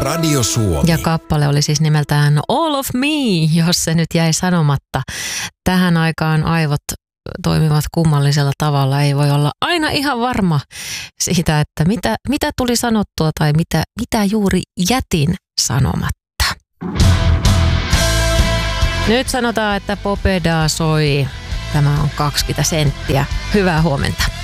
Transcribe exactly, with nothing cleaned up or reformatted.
Radio Suomi. Ja kappale oli siis nimeltään All of Me, jos se nyt jäi sanomatta. Tähän aikaan aivot toimivat kummallisella tavalla. Ei voi olla aina ihan varma siitä, että mitä, mitä tuli sanottua tai mitä, mitä juuri jätin sanomatta. Nyt sanotaan, että Popeda soi. Tämä on kaksikymmentä senttiä. Hyvää huomenta.